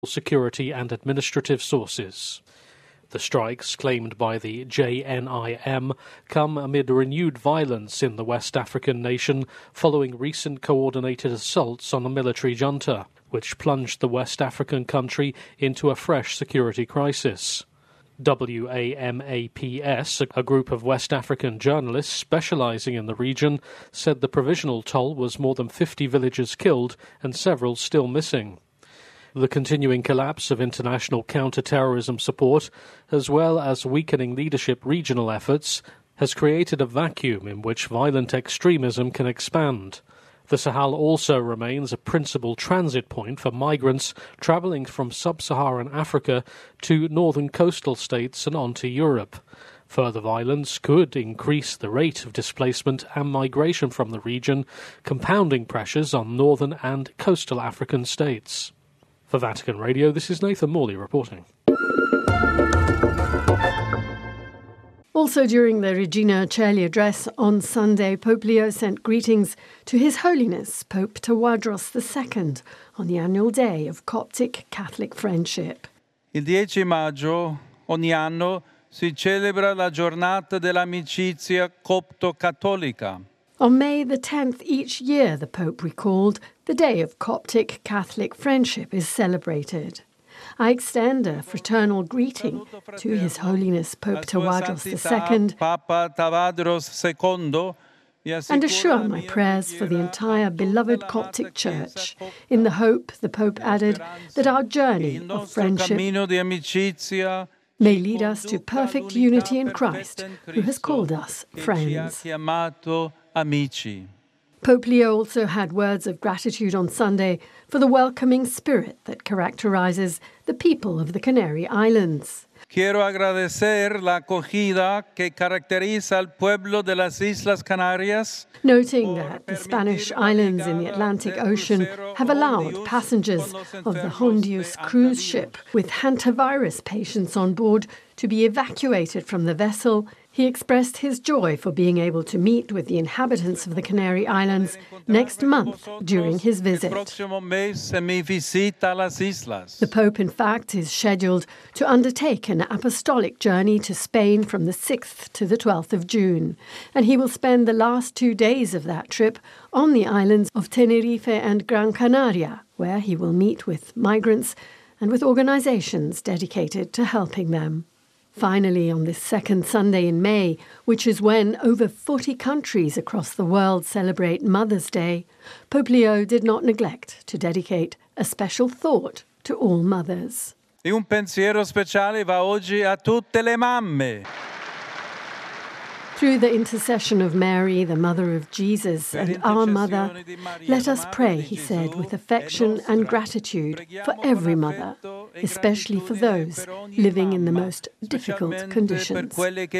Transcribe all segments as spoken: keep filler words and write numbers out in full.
security and administrative sources. The strikes, claimed by the J N I M, come amid renewed violence in the West African nation following recent coordinated assaults on a military junta, which plunged the West African country into a fresh security crisis. WAMAPS, a group of West African journalists specializing in the region, said the provisional toll was more than fifty villagers killed and several still missing. The continuing collapse of international counter-terrorism support, as well as weakening leadership regional efforts, has created a vacuum in which violent extremism can expand. The Sahel also remains a principal transit point for migrants travelling from sub-Saharan Africa to northern coastal states and on to Europe. Further violence could increase the rate of displacement and migration from the region, compounding pressures on northern and coastal African states. For Vatican Radio, this is Nathan Morley reporting. Also during the Regina Coeli address on Sunday, Pope Leo sent greetings to His Holiness Pope Tawadros the Second on the annual day of Coptic Catholic Friendship. Il dieci maggio ogni anno si celebra la giornata dell'amicizia copto-cattolica. On May the tenth each year, the Pope recalled, the day of Coptic Catholic Friendship is celebrated. I extend a fraternal greeting to His Holiness Pope Tawadros the Second and assure my prayers for the entire beloved Coptic Church, in the hope, the Pope added, that our journey of friendship may lead us to perfect unity in Christ, who has called us friends. Pope Leo also had words of gratitude on Sunday for the welcoming spirit that characterizes the people of the Canary Islands. Quiero agradecer la acogida que caracteriza al pueblo de las Islas Canarias. Noting that the Spanish islands in the Atlantic Ocean have allowed passengers of the Hondius cruise ship with hantavirus patients on board to be evacuated from the vessel, he expressed his joy for being able to meet with the inhabitants of the Canary Islands next month during his visit. The Pope, in fact, is scheduled to undertake an apostolic journey to Spain from the sixth to the twelfth of June, and he will spend the last two days of that trip on the islands of Tenerife and Gran Canaria, where he will meet with migrants and with organizations dedicated to helping them. Finally, on this second Sunday in May, which is when over forty countries across the world celebrate Mother's Day, Pope Leo did not neglect to dedicate a special thought to all mothers. E un pensiero speciale va oggi a tutte le mamme. Through the intercession of Mary, the mother of Jesus, and our mother, let us pray, he said, with affection and gratitude for every mother, especially for those living in the most difficult conditions.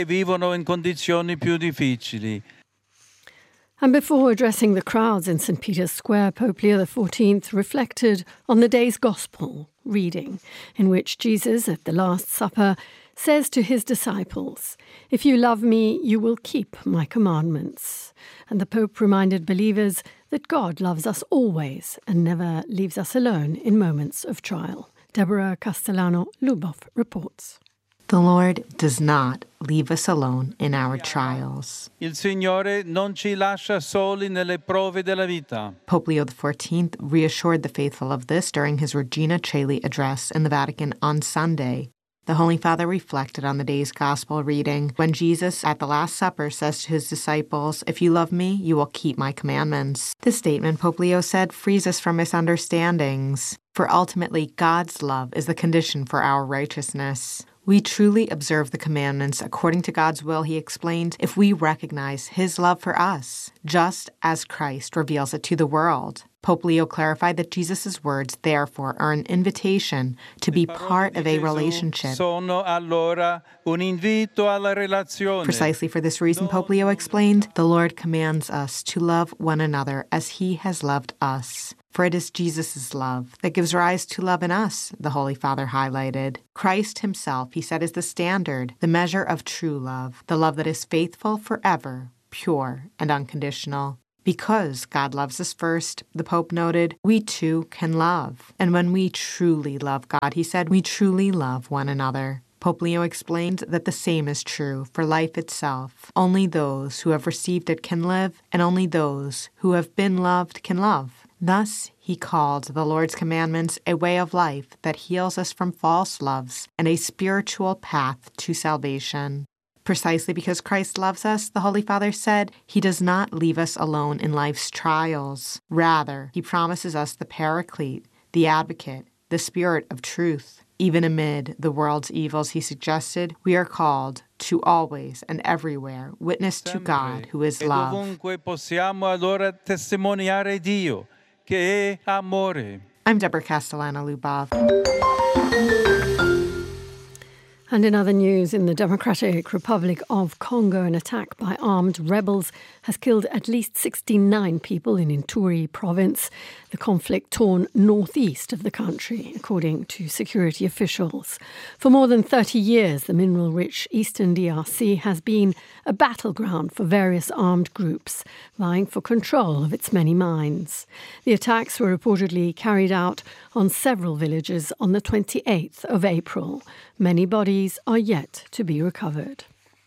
And before addressing the crowds in Saint Peter's Square, Pope Leo the fourteenth reflected on the day's Gospel reading, in which Jesus, at the Last Supper, says to his disciples, "If you love me, you will keep my commandments." And the Pope reminded believers that God loves us always and never leaves us alone in moments of trial. Deborah Castellano-Lubov reports. The Lord does not leave us alone in our trials. Il Signore non ci lascia soli nelle prove della vita. Pope Leo the fourteenth reassured the faithful of this during his Regina Coeli address in the Vatican on Sunday. The Holy Father reflected on the day's Gospel reading when Jesus at the Last Supper says to his disciples, "If you love me, you will keep my commandments." This statement, Pope Leo said, frees us from misunderstandings, for ultimately God's love is the condition for our righteousness. We truly observe the commandments according to God's will, he explained, if we recognize his love for us, just as Christ reveals it to the world. Pope Leo clarified that Jesus' words, therefore, are an invitation to be part of a relationship. Precisely for this reason, Pope Leo explained, the Lord commands us to love one another as he has loved us. For it is Jesus' love that gives rise to love in us, the Holy Father highlighted. Christ himself, he said, is the standard, the measure of true love, the love that is faithful forever, pure and unconditional. Because God loves us first, the Pope noted, we too can love. And when we truly love God, he said, we truly love one another. Pope Leo explained that the same is true for life itself. Only those who have received it can live, and only those who have been loved can love. Thus, he called the Lord's commandments a way of life that heals us from false loves and a spiritual path to salvation. Precisely because Christ loves us, the Holy Father said, he does not leave us alone in life's trials. Rather, he promises us the Paraclete, the Advocate, the Spirit of truth. Even amid the world's evils, he suggested, we are called to always and everywhere witness to God, who is love. Dovunque possiamo allora testimoniare Dio, che è amore. I'm Deborah Castellano-Lubov. And in other news, in the Democratic Republic of Congo, an attack by armed rebels has killed at least sixty-nine people in Ituri province, the conflict-torn northeast of the country, according to security officials. For more than thirty years, the mineral-rich eastern D R C has been a battleground for various armed groups, vying for control of its many mines. The attacks were reportedly carried out on several villages on the twenty-eighth of April. Many bodies are yet to be recovered.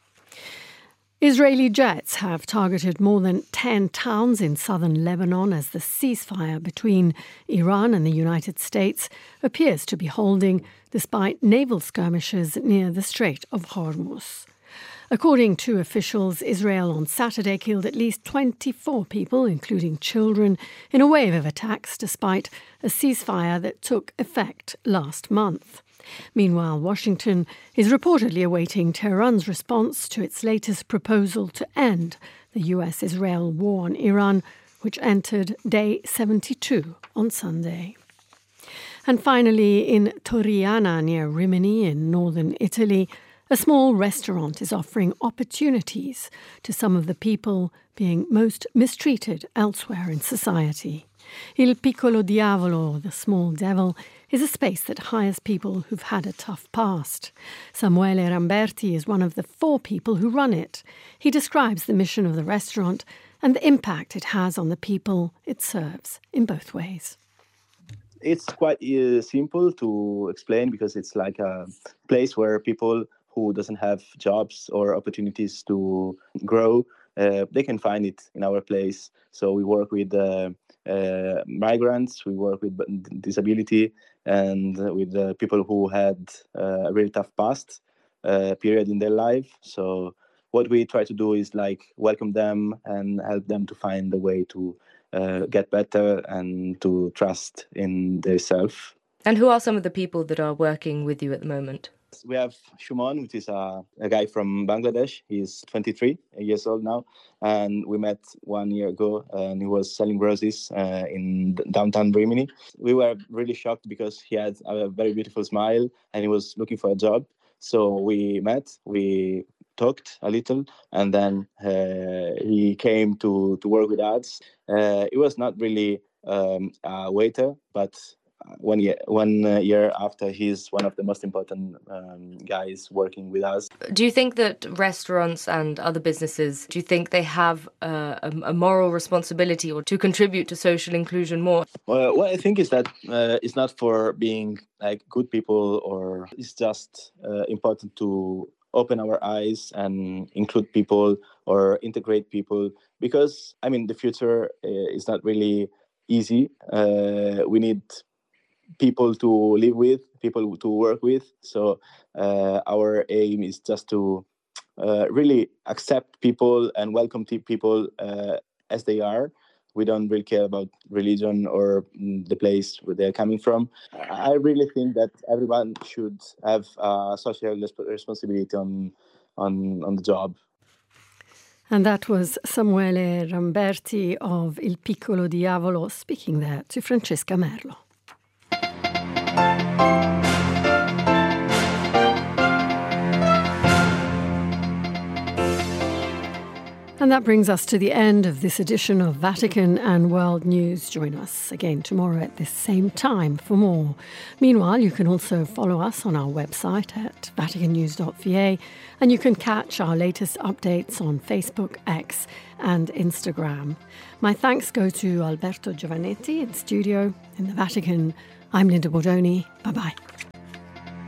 Israeli jets have targeted more than ten towns in southern Lebanon as the ceasefire between Iran and the United States appears to be holding despite naval skirmishes near the Strait of Hormuz. According to officials, Israel on Saturday killed at least twenty-four people, including children, in a wave of attacks despite a ceasefire that took effect last month. Meanwhile, Washington is reportedly awaiting Tehran's response to its latest proposal to end the U S-Israel war on Iran, which entered day seventy-two on Sunday. And finally, in Torriana, near Rimini in northern Italy, a small restaurant is offering opportunities to some of the people being most mistreated elsewhere in society. Il Piccolo Diavolo, the Small Devil, is a space that hires people who've had a tough past. Samuele Ramberti is one of the four people who run it. He describes the mission of the restaurant and the impact it has on the people it serves in both ways. It's quite uh, simple to explain because it's like a place where people who doesn't have jobs or opportunities to grow, uh, they can find it in our place. So we work with uh, uh, migrants, we work with disability, and with uh, people who had uh, a really tough past uh, period in their life. So what we try to do is like welcome them and help them to find a way to uh, get better and to trust in themselves. And who are some of the people that are working with you at the moment? We have Shumon, which is a, a guy from Bangladesh. He's twenty-three years old now, and we met one year ago, and he was selling roses uh, in downtown Rimini. We were really shocked because he had a very beautiful smile, and he was looking for a job. So we met, we talked a little, and then uh, he came to, to work with us. Uh, he was not really um, a waiter, but One year, one uh, year after, he's one of the most important um, guys working with us. Do you think that restaurants and other businesses, do you think they have uh, a, a moral responsibility or to contribute to social inclusion more? Well, what I think is that uh, it's not for being like good people, or it's just uh, important to open our eyes and include people or integrate people, because, I mean, the future uh, is not really easy. Uh, we need people to live with, people to work with. So uh, our aim is just to uh, really accept people and welcome people uh, as they are. We don't really care about religion or the place where they're coming from. I really think that everyone should have a social responsibility on, on, on the job. And that was Samuele Ramberti of Il Piccolo Diavolo speaking there to Francesca Merlo. And that brings us to the end of this edition of Vatican and World News. Join us again tomorrow at this same time for more. Meanwhile, you can also follow us on our website at vatican news dot v a, and you can catch our latest updates on Facebook, X and Instagram. My thanks go to Alberto Giovannetti in studio in the Vatican. I'm Linda Bordoni. Bye-bye.